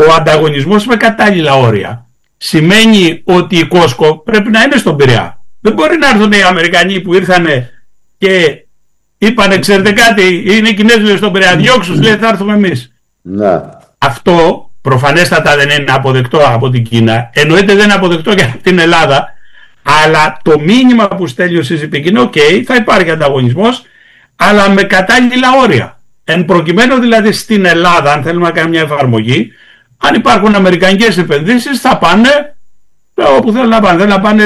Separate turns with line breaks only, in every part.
ο ανταγωνισμός με κατάλληλα όρια σημαίνει ότι η Κόσκο πρέπει να είναι στον Πειραιά. Δεν μπορεί να έρθουν οι Αμερικανοί που ήρθανε και είπανε, ξέρετε κάτι, είναι οι Κινέζοι στον Πειραιά, διώξους, λέει, θα έρθουμε εμείς.
Να.
Αυτό προφανέστατα δεν είναι αποδεκτό από την Κίνα, εννοείται δεν είναι αποδεκτό για την Ελλάδα, αλλά το μήνυμα που στέλνει ο ΣΥΖΙΠΙΝΚ είναι θα υπάρχει ανταγωνισμός, αλλά με κατάλληλα όρια. Εν προκειμένου δηλαδή στην Ελλάδα, αν θέλουμε να κάνουμε μια εφαρμογή, αν υπάρχουν αμερικανικές επενδύσεις, θα πάνε όπου θέλουν να πάνε. Θέλουν να πάνε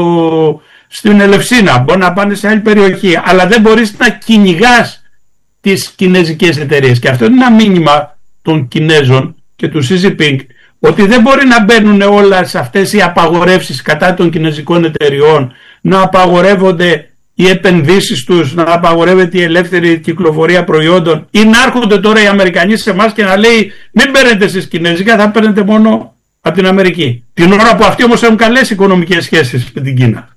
στην Ελευσίνα, μπορεί να πάνε σε άλλη περιοχή, αλλά δεν μπορείς να κυνηγάς τις κινέζικες εταιρείες. Και αυτό είναι ένα μήνυμα των Κινέζων και του ΣΥΖΙΠΙΝΚ, ότι δεν μπορεί να μπαίνουν όλες αυτές οι απαγορεύσεις κατά των κινέζικων εταιριών, να απαγορεύονται οι επενδύσεις τους, να απαγορεύεται η ελεύθερη κυκλοφορία προϊόντων, ή να έρχονται τώρα οι Αμερικανοί σε εμάς και να λέει μην παίρνετε εσείς κινέζικα, θα παίρνετε μόνο από την Αμερική. Την ώρα που αυτοί όμως έχουν καλές οικονομικές σχέσεις με την Κίνα.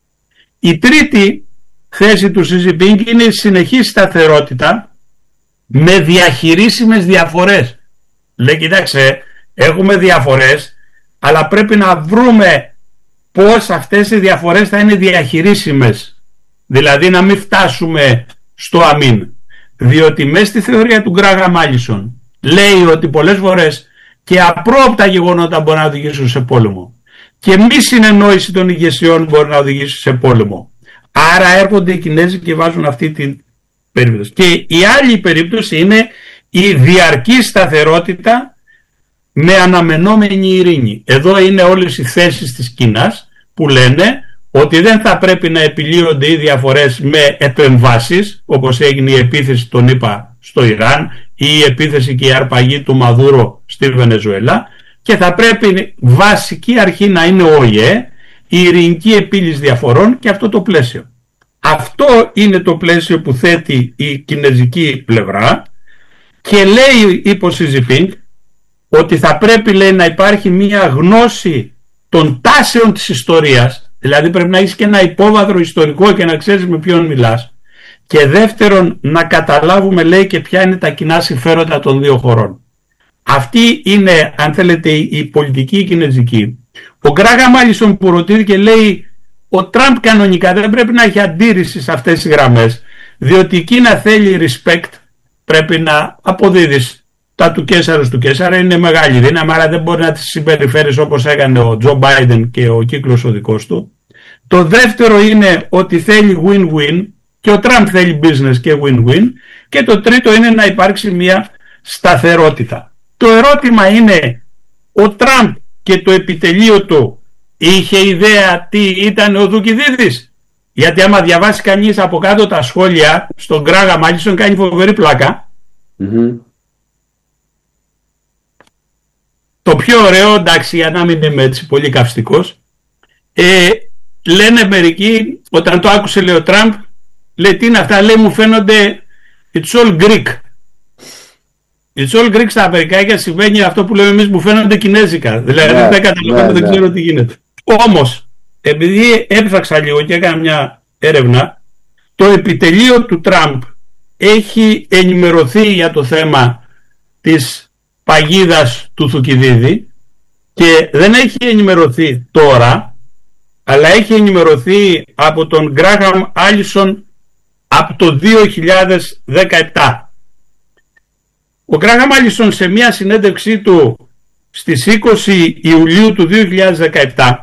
Η τρίτη θέση του ΣΥΖΙΠΙΝΚ είναι η συνεχή σταθερότητα με διαχειρίσιμες διαφορές. Λέει, κοιτάξτε, έχουμε διαφορές, αλλά πρέπει να βρούμε πώς αυτές οι διαφορές θα είναι διαχειρίσιμες. Δηλαδή να μην φτάσουμε στο αμήν. Διότι μέσα στη θεωρία του Γκράγαμ Άλισον λέει ότι πολλές φορές και απρόοπτα γεγονότα μπορεί να οδηγήσουν σε πόλεμο. Και μη συνεννόηση των ηγεσιών μπορεί να οδηγήσει σε πόλεμο. Άρα έρχονται οι Κινέζοι και βάζουν αυτή την περίπτωση. Και η άλλη περίπτωση είναι η διαρκή σταθερότητα με αναμενόμενη ειρήνη. Εδώ είναι όλες οι θέσεις της Κίνας που λένε ότι δεν θα πρέπει να επιλύονται οι διαφορές με επεμβάσεις, όπως έγινε η επίθεση των ΗΠΑ στο Ιράν ή η επίθεση και η αρπαγή του Μαδούρο στη Βενεζουέλα, και θα πρέπει βασική αρχή να είναι ο ΟΗΕ, η ειρηνική επίλυση διαφορών και αυτό το πλαίσιο. Αυτό είναι το πλαίσιο που θέτει η κινέζικη πλευρά και λέει υπό ΣΥΖΙΠΙΝΚ ότι θα πρέπει, λέει, να υπάρχει μια γνώση των τάσεων της ιστορίας, δηλαδή πρέπει να έχεις και ένα υπόβαθρο ιστορικό και να ξέρεις με ποιον μιλάς, και δεύτερον να καταλάβουμε, λέει, και ποια είναι τα κοινά συμφέροντα των δύο χωρών. Αυτή είναι, αν θέλετε, η πολιτική κινέζικη. Ο Γκράγαμ Άλισον που ρωτήθηκε λέει ο Τραμπ κανονικά δεν πρέπει να έχει αντίρρηση σε αυτές τις γραμμές, διότι η Κίνα θέλει respect, πρέπει να αποδίδεις τα του Καίσαρος του Καίσαρα, είναι μεγάλη δύναμη, αλλά δεν μπορεί να τις συμπεριφέρεις όπως έκανε ο Τζο Μπάιντεν και ο κύκλος ο δικός του. Το δεύτερο είναι ότι θέλει win-win και ο Τραμπ θέλει business και win-win, και το τρίτο είναι να υπάρξει μια σταθερότητα. Το ερώτημα είναι, ο Τραμπ και το επιτελείο του είχε ιδέα τι ήταν ο Θουκυδίδης? Γιατί άμα διαβάσει κανείς από κάτω τα σχόλια στον Γκράγαμ Άλισον κάνει φοβερή πλάκα. Το πιο ωραίο, εντάξει, για να μην είμαι έτσι πολύ καυστικός, λένε μερικοί, όταν το άκουσε, λέει, ο Τραμπ, λέει, τι είναι αυτά, λέει, μου φαίνονται it's all Greek. It's all Greek στα αμερικάνικα σημαίνει αυτό που λέμε εμείς, μου φαίνονται κινέζικα. Δηλαδή δεν καταλαβαίνω, δεν ξέρω τι γίνεται. Όμως, επειδή έψαξα λίγο και έκανα μια έρευνα, το επιτελείο του Τραμπ έχει ενημερωθεί για το θέμα της παγίδας του Θουκυδίδη και δεν έχει ενημερωθεί τώρα, αλλά έχει ενημερωθεί από τον Γκράγαμ Άλισον από το 2017. Ο Γκράγαμ Άλισον σε μια συνέντευξή του στις 20 Ιουλίου του 2017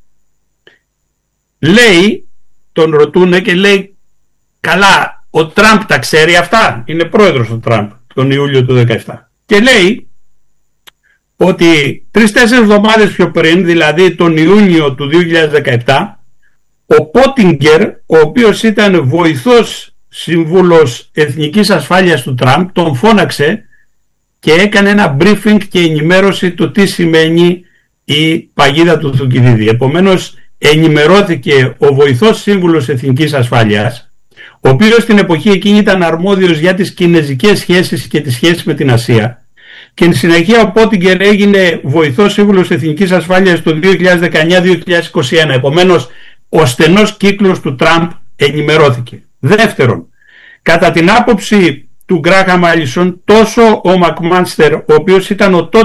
λέει, τον ρωτούνε και λέει, καλά, ο Τραμπ τα ξέρει αυτά? Είναι πρόεδρος ο Τραμπ τον Ιούλιο του 2017 και λέει ότι 3-4 εβδομάδες πιο πριν, δηλαδή τον Ιούνιο του 2017, ο Πότιγκερ, ο οποίος ήταν βοηθός σύμβουλος εθνικής ασφάλειας του Τραμπ, τον φώναξε και έκανε ένα briefing και ενημέρωση του τι σημαίνει η παγίδα του Θουκυδίδη. Επομένως ενημερώθηκε ο βοηθός σύμβουλος εθνικής ασφάλειας, ο οποίος στην εποχή εκείνη ήταν αρμόδιος για τις κινεζικές σχέσεις και τις σχέσεις με την Ασία, και εν συνεχεία ο Πότιγκερ έγινε βοηθός σύμβουλος εθνικής ασφάλειας το 2019-2021. Επομένως ο στενός κύκλος του Τραμπ ενημερώθηκε. Δεύτερον, κατά την άποψη του Γκράγαμ Άλισον, τόσο ο Μακμάνστερ, ο οποίος ήταν ο τότε